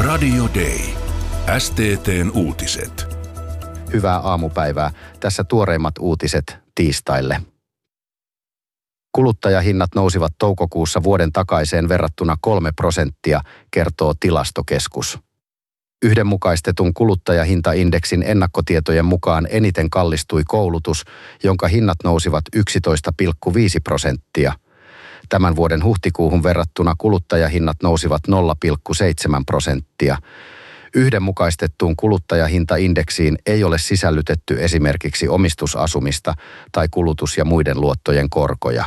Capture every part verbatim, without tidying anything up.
Radio Day. S T T:n uutiset. Hyvää aamupäivää. Tässä tuoreimmat uutiset tiistaille. Kuluttajahinnat nousivat toukokuussa vuoden takaiseen verrattuna kolme prosenttia, kertoo Tilastokeskus. Yhdenmukaistetun kuluttajahintaindeksin ennakkotietojen mukaan eniten kallistui koulutus, jonka hinnat nousivat yksitoista pilkku viisi prosenttia. Tämän vuoden huhtikuuhun verrattuna kuluttajahinnat nousivat nolla pilkku seitsemän prosenttia. Yhdenmukaistettuun kuluttajahintaindeksiin ei ole sisällytetty esimerkiksi omistusasumista tai kulutus- ja muiden luottojen korkoja.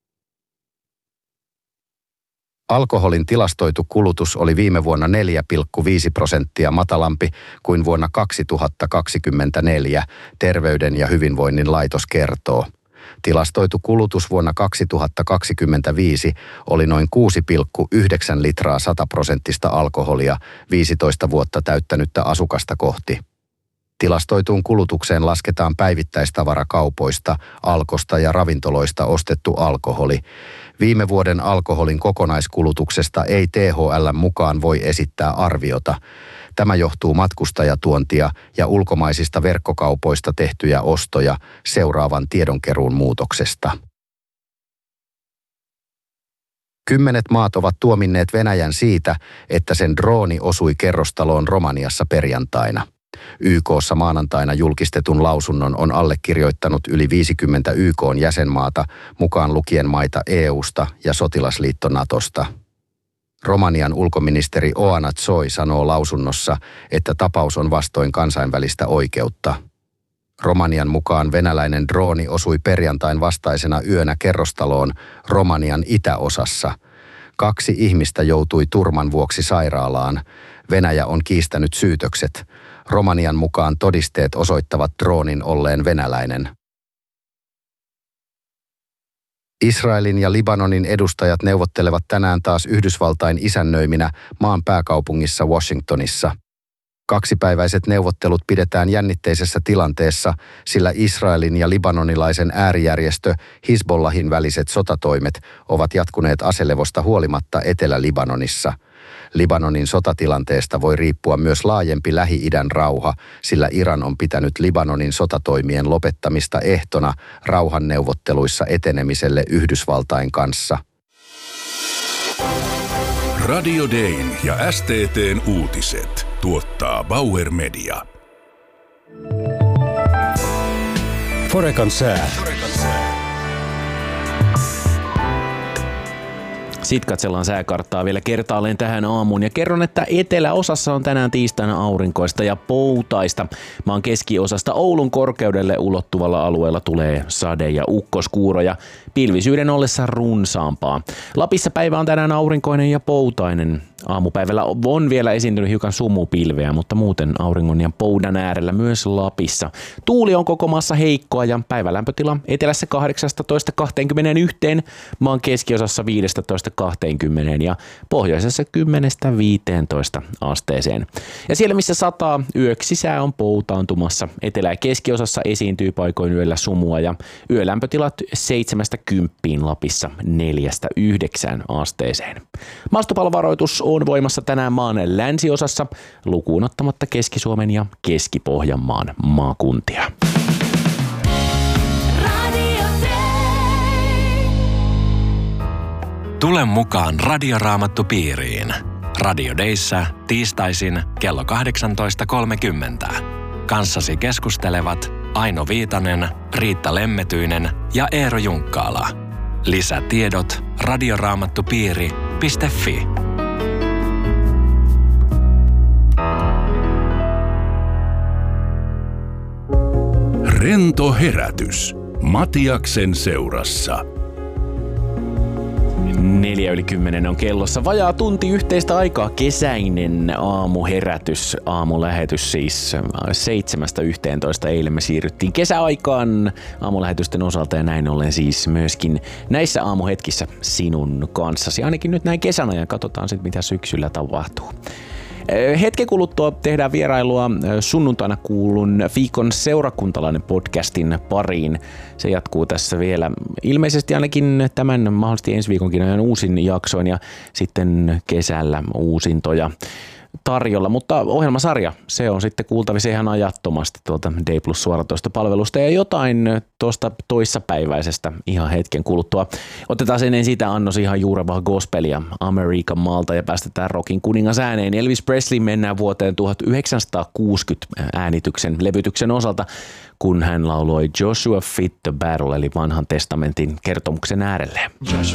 Alkoholin tilastoitu kulutus oli viime vuonna neljä pilkku viisi prosenttia matalampi kuin vuonna kaksituhattakaksikymmentäneljä, Terveyden ja hyvinvoinnin laitos kertoo. Tilastoitu kulutus vuonna kaksituhattakaksikymmentäviisi oli noin kuusi pilkku yhdeksän litraa sataprosenttista alkoholia viisitoista vuotta täyttänyttä asukasta kohti. Tilastoituun kulutukseen lasketaan päivittäistavarakaupoista, Alkosta ja ravintoloista ostettu alkoholi. Viime vuoden alkoholin kokonaiskulutuksesta ei T H L:n mukaan voi esittää arviota. Tämä johtuu matkustajatuontia ja ulkomaisista verkkokaupoista tehtyjä ostoja seuraavan tiedonkeruun muutoksesta. Kymmenet maat ovat tuominneet Venäjän siitä, että sen drooni osui kerrostaloon Romaniassa perjantaina. Y K:ssa maanantaina julkistetun lausunnon on allekirjoittanut yli viisikymmentä Y K:n jäsenmaata, mukaan lukien maita E U:sta ja sotilasliitto Natosta. Romanian ulkoministeri Oana Tsoi sanoo lausunnossa, että tapaus on vastoin kansainvälistä oikeutta. Romanian mukaan venäläinen drooni osui perjantain vastaisena yönä kerrostaloon Romanian itäosassa. Kaksi ihmistä joutui turman vuoksi sairaalaan. Venäjä on kiistänyt syytökset. Romanian mukaan todisteet osoittavat droonin olleen venäläinen. Israelin ja Libanonin edustajat neuvottelevat tänään taas Yhdysvaltain isännöiminä maan pääkaupungissa Washingtonissa. Kaksipäiväiset neuvottelut pidetään jännitteisessä tilanteessa, sillä Israelin ja libanonilaisen äärijärjestö Hizbollahin väliset sotatoimet ovat jatkuneet aselevosta huolimatta Etelä-Libanonissa. Libanonin sotatilanteesta voi riippua myös laajempi Lähi-idän rauha, sillä Iran on pitänyt Libanonin sotatoimien lopettamista ehtona rauhanneuvotteluissa etenemiselle Yhdysvaltain kanssa. Radio Dayn ja S T T:n uutiset tuottaa Bauer Media. Forecan sää. Sitten katsellaan sääkarttaa vielä kertaalleen tähän aamuun ja kerron, että eteläosassa on tänään tiistaina aurinkoista ja poutaista. Maan keskiosasta Oulun korkeudelle ulottuvalla alueella tulee sade- ja ukkoskuuroja, pilvisyyden ollessa runsaampaa. Lapissa päivä on tänään aurinkoinen ja poutainen. Aamupäivällä on vielä esiintynyt hiukan sumupilveä, mutta muuten auringon ja poudan äärellä myös Lapissa. Tuuli on koko maassa heikkoa ja päivälämpötila etelässä kahdeksastatoista kaksikymmentäyksi, maan keskiosassa viisitoista kaksikymmentä ja pohjoisessa kymmenestä viiteentoista asteeseen. Ja siellä missä sataa, yöksi sää on poutaantumassa. Etelä- ja keskiosassa esiintyy paikoin yöllä sumua ja yölämpötilat seitsemästä kymppiin, Lapissa neljästä yhdeksään asteeseen. Maastopalovaroitus on voimassa tänään maan länsiosassa, lukuun ottamatta Keski-Suomen ja Keski-Pohjanmaan maakuntia. Tule mukaan Radioraamattupiiriin. Radio Dayssä tiistaisin kello kahdeksantoista kolmekymmentä. Kanssasi keskustelevat Aino Viitanen, Riitta Lemmetyinen ja Eero Junkkaala. Lisätiedot radioraamattupiiri piste fi. Rento herätys. Matiaksen seurassa. Neljä yli kymmenen on kellossa. Vajaa tunti yhteistä aikaa. Kesäinen aamuherätys, aamulähetys siis seitsemästä yhteentoista. Eilen me siirryttiin kesäaikaan aamulähetysten osalta ja näin ollen siis myöskin näissä aamuhetkissä sinun kanssasi. Ainakin nyt näin kesän ajan. Katsotaan sitten mitä syksyllä tapahtuu. Hetken kuluttua tehdään vierailua sunnuntaina kuulun Viikon seurakuntalainen podcastin pariin. Se jatkuu tässä vielä ilmeisesti ainakin tämän mahdollisesti ensi viikonkin ajan uusin jaksoin ja sitten kesällä uusintoja. tarjolla, mutta ohjelmasarja, se on sitten kuultavissa ihan ajattomasti tuolta D Plus suoratoistopalvelusta ja jotain tuosta toissapäiväisestä ihan hetken kuluttua. Otetaan ennen sitä annos ihan juurevaa gospelia Amerikan maalta ja päästetään rockin kuningas ääneen. Elvis Presley mennään vuoteen tuhatyhdeksänsataakuusikymmentä äänityksen levytyksen osalta, kun hän lauloi Joshua Fit the Battle eli vanhan testamentin kertomuksen äärelle. Joshua